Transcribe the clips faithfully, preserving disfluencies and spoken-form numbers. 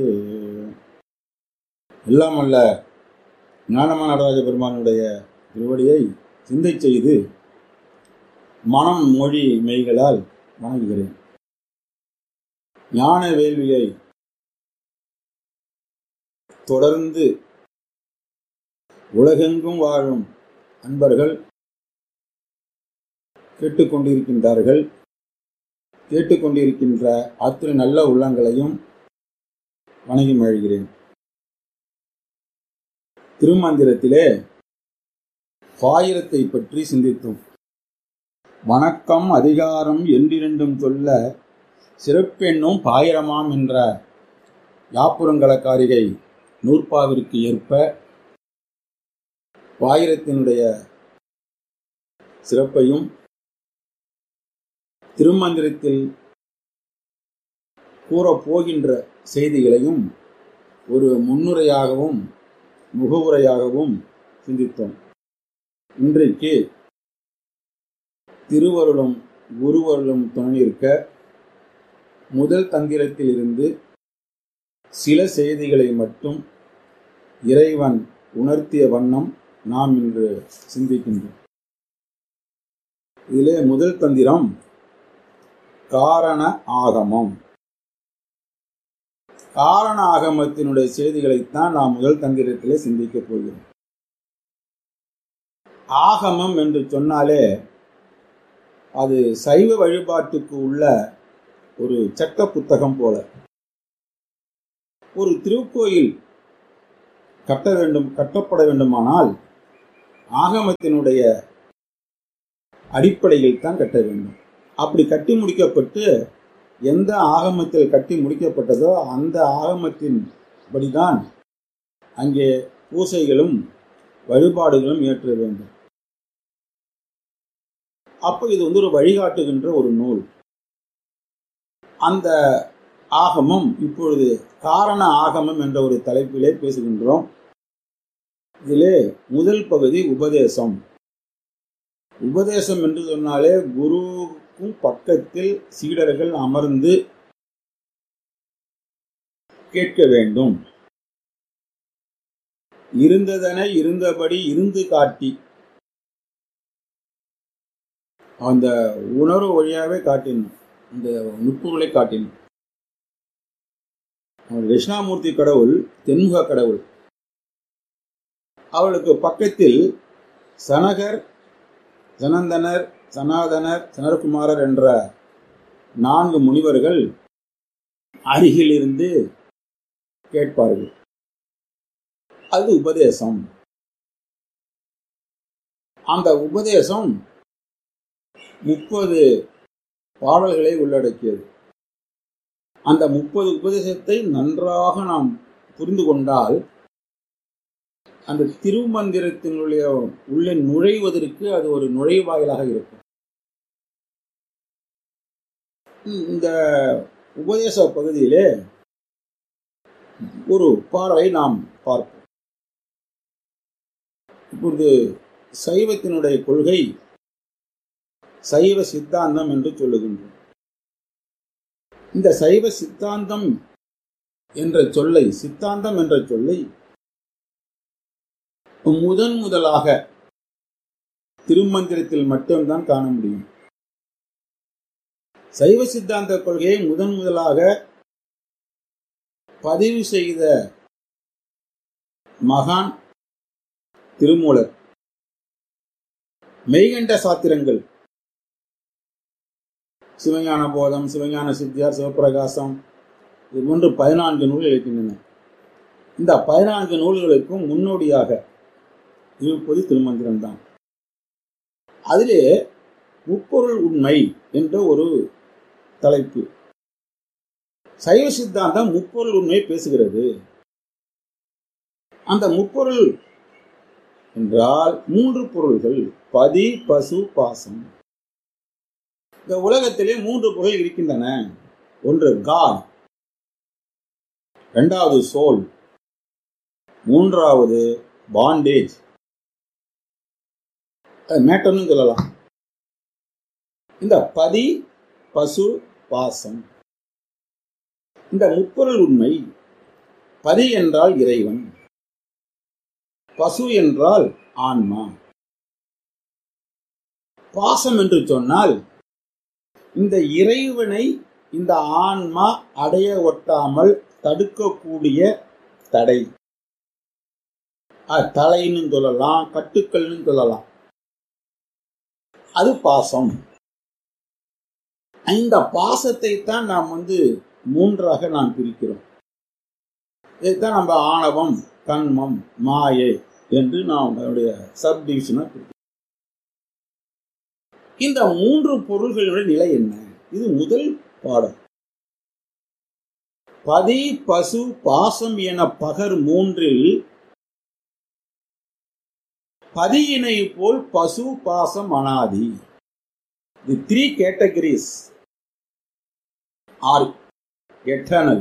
எல்லாம் அல்ல ஞானமான நடராஜ பெருமானுடைய திருவடியை சிந்தை செய்து மனம் மொழி மெய்களால் வணங்குகிறேன். ஞான வேள்வியை தொடர்ந்து உலகெங்கும் வாழும் அன்பர்கள் கேட்டுக்கொண்டிருக்கின்றார்கள். கேட்டுக்கொண்டிருக்கின்ற அத்தனை நல்ல உள்ளங்களையும் வணங்கி மகிழ்கிறேன். திருமந்திரத்திலே பாயிரத்தை பற்றி சிந்தித்தோம். வணக்கம் அதிகாரம் என்றிரண்டும் சொல்ல சிறப்பெண்ணும் பாயிரமாம் என்ற யாப்புரங்கலக்காரிகை நூற்பாவிற்கு ஏற்ப பாயிரத்தினுடைய சிறப்பையும் திருமந்திரத்தில் கூறப்போகின்ற செய்திகளையும் ஒரு முன்னுரையாகவும் முகவுரையாகவும் சிந்தித்தோம். இன்றைக்கு திருவருளும் குருவருளும் துணையிருக்க முதல் தந்திரத்தில் இருந்து சில செய்திகளை மட்டும் இறைவன் உணர்த்திய வண்ணம் நாம் இன்று சிந்திக்கின்றோம். இதிலே முதல் தந்திரம் காரண ஆகமம். காரண ஆகமத்தினுடைய செய்திகளைத்தான் நாம் முதல் தந்திரத்திலே சிந்திக்கப் போகிறோம். ஆகமம் என்று சொன்னாலே அது சைவ வழிபாட்டுக்கு உள்ள ஒரு சட்ட புத்தகம் போல. ஒரு திருக்கோயில் கட்ட வேண்டும் கட்டப்பட வேண்டுமானால் ஆகமத்தினுடைய அடிப்படையில் தான் கட்ட வேண்டும். அப்படி கட்டி முடிக்கப்பட்டு எந்த ஆகமத்தில் கட்டி முடிக்கப்பட்டதோ அந்த ஆகமத்தின் படிதான் அங்கே பூசைகளும் வழிபாடுகளும் ஏற்ற வேண்டும். அப்போ இது வந்து ஒரு வழிகாட்டுகின்ற ஒரு நூல். அந்த ஆகமம் இப்பொழுது காரண ஆகமம் என்ற ஒரு தலைப்பிலே பேசுகின்றோம். இதிலே முதல் பகுதி உபதேசம். உபதேசம் என்று சொன்னாலே குருவுக்கும் பக்கத்தில் சீடர்கள் அமர்ந்து கேட்க வேண்டும். இருந்ததனை இருந்தபடி இருந்து காட்டி அந்த உணர்வு வழியாகவே காட்டினோம். இந்த நுட்பங்களை காட்டினோம். தட்சிணாமூர்த்தி கடவுள் தென்முக கடவுள். அவளுக்கு பக்கத்தில் சனகர், சனந்தனர், சனாதனர், சனற்குமாரர் என்ற நான்கு முனிவர்கள் அருகில் இருந்து கேட்பார்கள். அது உபதேசம். அந்த உபதேசம் முப்பது பாடல்களை உள்ளடக்கியது. அந்த முப்பது உபதேசத்தை நன்றாக நாம் புரிந்து கொண்டால் அந்த திருமந்திரத்தினுடைய உள்ளே நுழைவதற்கு அது ஒரு நுழைவாயிலாக இருக்கும். இந்த உபதேச பகுதியிலே ஒரு பாடலை நாம் பார்ப்போம். இப்பொழுது சைவத்தினுடைய கொள்கை சைவ சித்தாந்தம் என்று சொல்லுகின்றோம். இந்த சைவ சித்தாந்தம் என்ற சொல்லை சித்தாந்தம் என்ற சொல்லை முதன் முதலாக திருமந்திரத்தில் மட்டும்தான் காண முடியும். சைவ சித்தாந்த கொள்கையை முதன் முதலாக பதிவு செய்த மகான் திருமூலர். மெய்கண்ட சாத்திரங்கள், சிவஞான போதம், சிவஞான சித்தியார், சிவபிரகாசம், இது போன்று பதினான்கு நூல்கள் இருக்கின்றன. இந்த பதினான்கு நூல்களுக்கும் முன்னோடியாக இருப்பது திருமந்திரம்தான். அதிலே முப்பொருள் உண்மை என்ற ஒரு தலைப்பு. சைவ சித்தாந்தம் முப்பொருள் உண்மை பேசுகிறது. அந்த முப்பொருள் என்றால் மூன்று பொருள்கள்: பதி, பசு, பாசம். இந்த உலகத்திலே மூன்று பொருள் இருக்கின்றன. ஒன்று காட், இரண்டாவது சோல், மூன்றாவது பாண்டேஜ், மேட்டர்னு சொல்லலாம். இந்த பதி, பசு, பாசம், இந்த முப்பொருள் உண்மை பதி என்றால் இறைவன், பசு என்றால் ஆன்மா. பாசம் என்று சொன்னால் இந்த இறைவனை இந்த ஆன்மா அடைய ஒட்டாமல் தடுக்கக்கூடிய தடை. தலைன்னு சொல்லலாம், கட்டுக்கள்னு சொல்லலாம். அது பாசம். இந்த பாசத்தை தான் நாம் வந்து மூன்றாக நாம் பிரிக்கிறோம். இதைத்தான் நம்ம ஆணவம், கண்மம், மாயை என்று நாம் அதனுடைய சப் டிவிஷனா பிரிக்கிறோம். இந்த மூன்று பொருள்களுடைய நிலை என்ன? இது முதல் பாடம். பதி, பசு, பாசம் என பகர் மூன்றில் பதியினை போல் பசு பாசம் அனாதி. The three categories are eternal.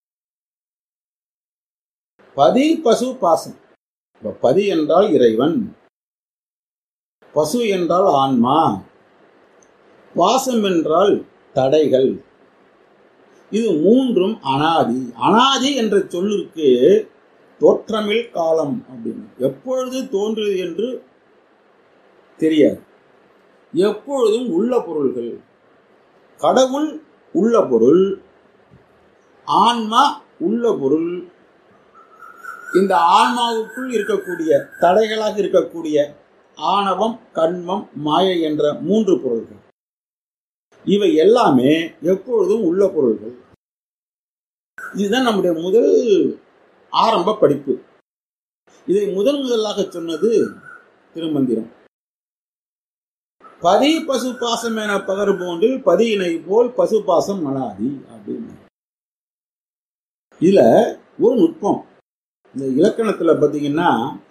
பதி, பசு, பாசம். பதி என்றால் இறைவன், பசு என்றால் ஆன்மா, பாசம் என்றால் தடைகள். இது மூன்றும் அனாதி. அனாதி என்ற சொல்லிற்கு தோற்றமில் காலம் அப்படின்னு, எப்பொழுது தோன்றுவது என்று தெரியாது. எப்பொழுதும் உள்ள பொருள்கள். கடவுள் உள்ள பொருள், ஆன்மா உள்ள பொருள். இந்த ஆன்மாவுக்குள் இருக்கக்கூடிய தடைகளாக இருக்கக்கூடிய ஆணவம், கண்மம், மாயை என்ற மூன்று பொருள்கள், இவை எல்லாமே எப்பொழுதும் உள்ள பொருள்கள். இதுதான் நம்முடைய முதல் ஆரம்ப படிப்பு. இதை முதன் முதலாக சொன்னது திருமந்திரம். பதி பசு பாசம் என பகர் போன்றில் பதியினை போல் பசு பாசம் அனாதி அப்படின்னு. இதுல ஒரு நுட்பம். இந்த இலக்கணத்துல பாத்தீங்கன்னா